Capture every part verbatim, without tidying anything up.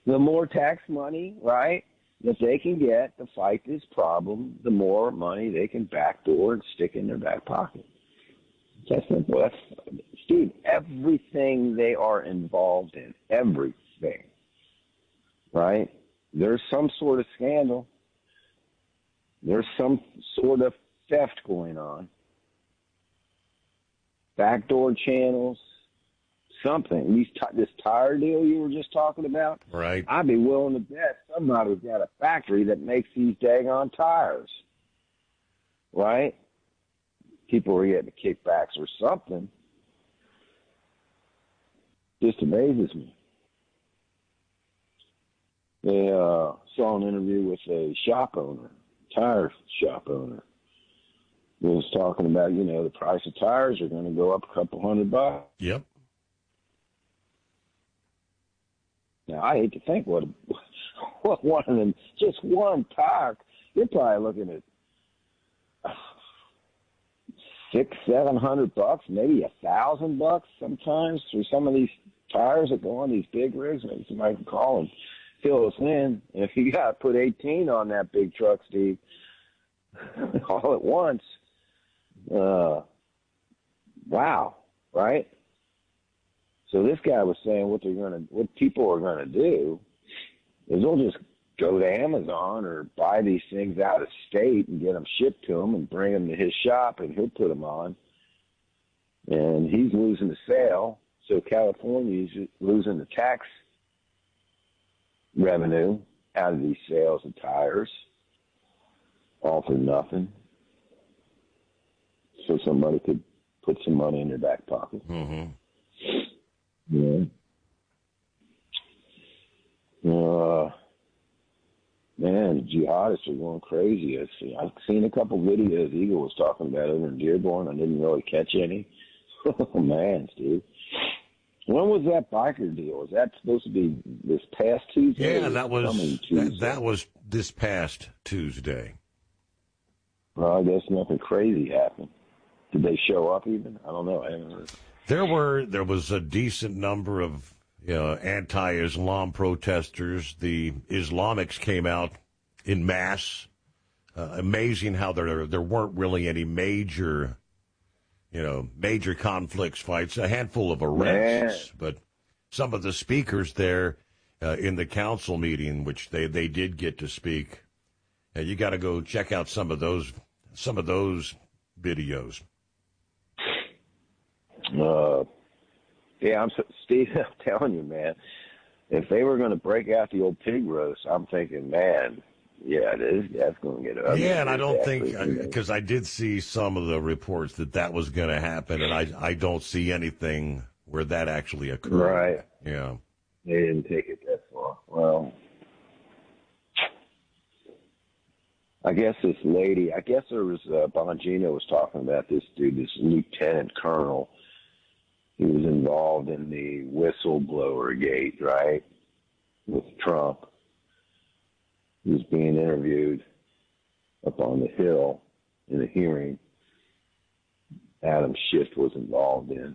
The more tax money, right, that they can get to fight this problem, the more money they can backdoor and stick in their back pocket. That's simple. That's, Steve, everything they are involved in, everything, right? There's some sort of scandal. There's some sort of theft going on. Backdoor channels, something. These t- this tire deal you were just talking about, right? I'd be willing to bet somebody's got a factory that makes these daggone tires, right? People are getting kickbacks or something. Just amazes me. They uh, saw an interview with a shop owner, tire shop owner. He was talking about, you know, the price of tires are going to go up a couple hundred bucks. Yep. Now, I hate to think what, what one of them, just one tire, you're probably looking at six, seven hundred bucks, maybe a thousand bucks sometimes for some of these tires that go on these big rigs. Maybe somebody can call and fill us in. And if you got to put eighteen on that big truck, Steve, all at once, uh, wow, right? So this guy was saying what they're going to, what people are going to do is they'll just go to Amazon or buy these things out of state and get them shipped to him and bring them to his shop, and he'll put them on. And he's losing the sale, so California's losing the tax revenue out of these sales of tires, all for nothing. So somebody could put some money in their back pocket. Mm-hmm. Yeah. Uh, man, the jihadists are going crazy. I see. I've seen a couple videos Eagle was talking about over in Dearborn. I didn't really catch any. Oh, man, Steve. When was that biker deal? Is that supposed to be this past Tuesday? Yeah, that was that, that was this past Tuesday. Well, I guess nothing crazy happened. Did they show up even? I don't know. I haven't heard. There were there was a decent number of you know, anti-Islam protesters. The Islamics came out in mass. Uh, amazing how there there weren't really any major, you know, major conflicts, fights. A handful of arrests, Man. But some of the speakers there uh, in the council meeting, which they, they did get to speak. And you got to go check out some of those some of those videos. Uh, yeah, I'm Steve. I'm telling you, man. If they were going to break out the old pig roast, I'm thinking, man, yeah, it is. That's going to get ugly. Yeah, and I don't think because I, I did see some of the reports that that was going to happen, and I I don't see anything where that actually occurred. Right. Yeah. They didn't take it that far. Well, I guess this lady. I guess there was uh, Bongino was talking about this dude, this lieutenant colonel. He was involved in the whistleblower gate, right, with Trump. He was being interviewed up on the Hill in a hearing Adam Schiff was involved in.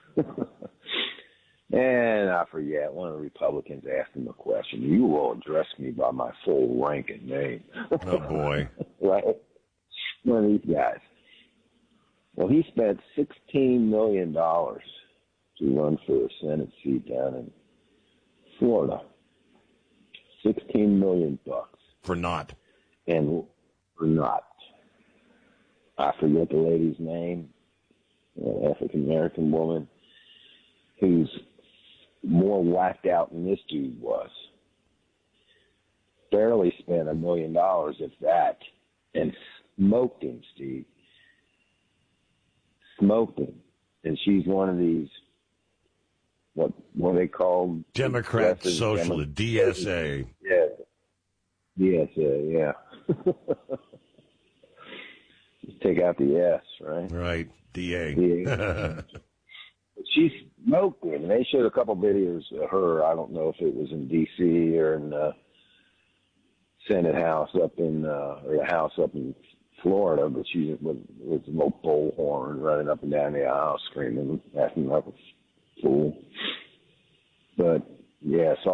And I forget, one of the Republicans asked him a question. You will address me by my full rank and name. Oh, boy. Right? One of these guys. Well, he spent sixteen million dollars to run for a Senate seat down in Florida. Sixteen million bucks for not, and for not. I forget the lady's name. An African American woman who's more whacked out than this dude was. Barely spent a million dollars, if that, and smoked him, Steve. Smoked him, and she's one of these. What what are they called? Democrat Social, D S A. Yeah. D S A, yeah. Just take out the S, right? Right, D A. D A. She smoked him, and they showed a couple videos of her. I don't know if it was in D C or in the Senate House up in, uh, or the House up in Florida, but she was with a little bullhorn running up and down the aisle screaming, acting like a fool. But, yeah, so